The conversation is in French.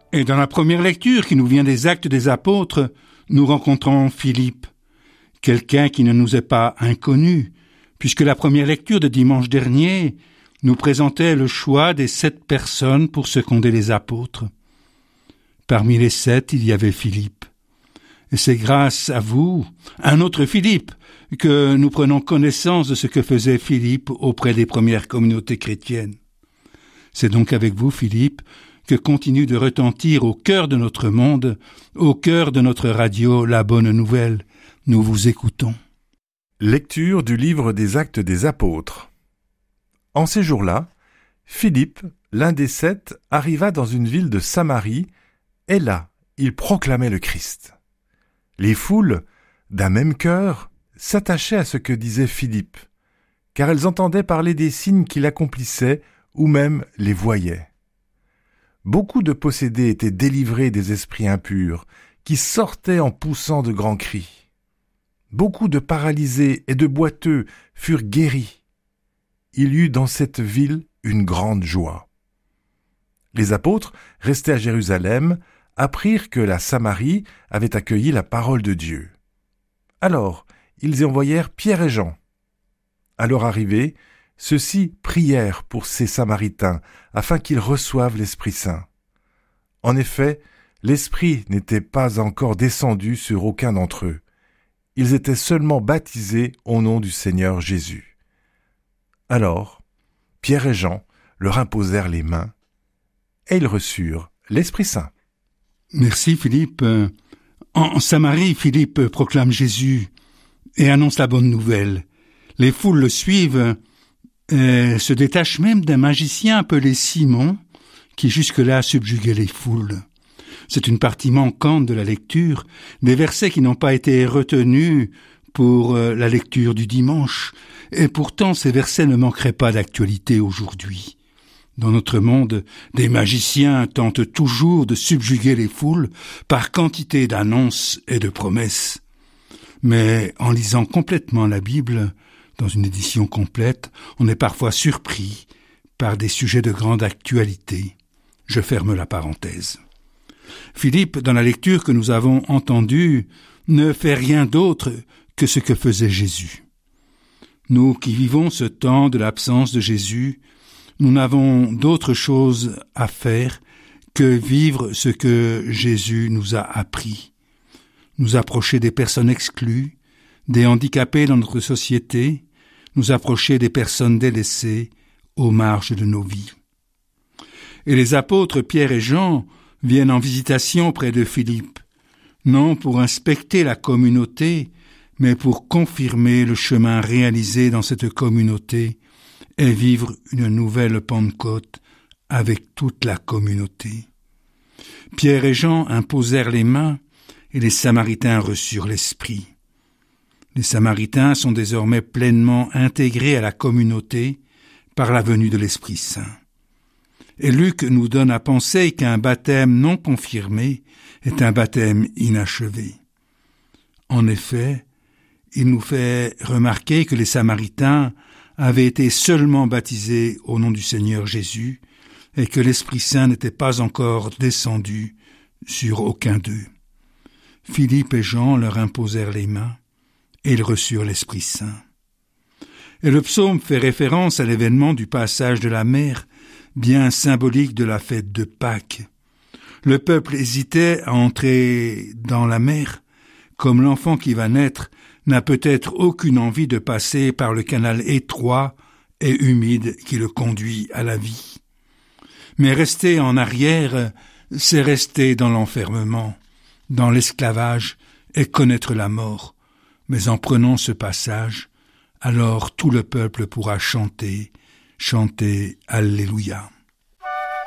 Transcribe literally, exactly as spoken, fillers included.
Et dans la première lecture qui nous vient des Actes des Apôtres, nous rencontrons Philippe, quelqu'un qui ne nous est pas inconnu, puisque la première lecture de dimanche dernier nous présentait le choix des sept personnes pour seconder les apôtres. Parmi les sept, il y avait Philippe. Et c'est grâce à vous, un autre Philippe, que nous prenons connaissance de ce que faisait Philippe auprès des premières communautés chrétiennes. C'est donc avec vous, Philippe, que continue de retentir au cœur de notre monde, au cœur de notre radio, la bonne nouvelle. Nous vous écoutons. Lecture du livre des Actes des Apôtres. En ces jours-là, Philippe, l'un des sept, arriva dans une ville de Samarie, et là, il proclamait le Christ. Les foules, d'un même cœur, s'attachaient à ce que disait Philippe, car elles entendaient parler des signes qu'il accomplissait ou même les voyaient. Beaucoup de possédés étaient délivrés des esprits impurs, qui sortaient en poussant de grands cris. Beaucoup de paralysés et de boiteux furent guéris. Il y eut dans cette ville une grande joie. Les apôtres, restés à Jérusalem, apprirent que la Samarie avait accueilli la parole de Dieu. Alors, ils y envoyèrent Pierre et Jean. À leur arrivée, ceux-ci prièrent pour ces Samaritains, afin qu'ils reçoivent l'Esprit Saint. En effet, l'Esprit n'était pas encore descendu sur aucun d'entre eux. Ils étaient seulement baptisés au nom du Seigneur Jésus. Alors, Pierre et Jean leur imposèrent les mains, et ils reçurent l'Esprit Saint. Merci Philippe. En Samarie, Philippe proclame Jésus et annonce la bonne nouvelle. Les foules le suivent et se détachent même d'un magicien appelé Simon, qui jusque-là subjuguait les foules. C'est une partie manquante de la lecture, des versets qui n'ont pas été retenus pour la lecture du dimanche, et pourtant ces versets ne manqueraient pas d'actualité aujourd'hui. Dans notre monde, des magiciens tentent toujours de subjuguer les foules par quantité d'annonces et de promesses. Mais en lisant complètement la Bible, dans une édition complète, on est parfois surpris par des sujets de grande actualité. Je ferme la parenthèse. Philippe, dans la lecture que nous avons entendue, ne fait rien d'autre que ce que faisait Jésus. Nous qui vivons ce temps de l'absence de Jésus, nous n'avons d'autre chose à faire que vivre ce que Jésus nous a appris. Nous approcher des personnes exclues, des handicapés dans notre société, nous approcher des personnes délaissées aux marges de nos vies. Et les apôtres Pierre et Jean viennent en visitation près de Philippe, non pour inspecter la communauté, mais pour confirmer le chemin réalisé dans cette communauté et vivre une nouvelle Pentecôte avec toute la communauté. Pierre et Jean imposèrent les mains et les Samaritains reçurent l'Esprit. Les Samaritains sont désormais pleinement intégrés à la communauté par la venue de l'Esprit Saint. Et Luc nous donne à penser qu'un baptême non confirmé est un baptême inachevé. En effet, il nous fait remarquer que les Samaritains avaient été seulement baptisés au nom du Seigneur Jésus et que l'Esprit Saint n'était pas encore descendu sur aucun d'eux. Philippe et Jean leur imposèrent les mains et ils reçurent l'Esprit Saint. Et le psaume fait référence à l'événement du passage de la mer, bien symbolique de la fête de Pâques. Le peuple hésitait à entrer dans la mer, comme l'enfant qui va naître n'a peut-être aucune envie de passer par le canal étroit et humide qui le conduit à la vie. Mais rester en arrière, c'est rester dans l'enfermement, dans l'esclavage et connaître la mort. Mais en prenant ce passage, alors tout le peuple pourra chanter, chanter Alléluia.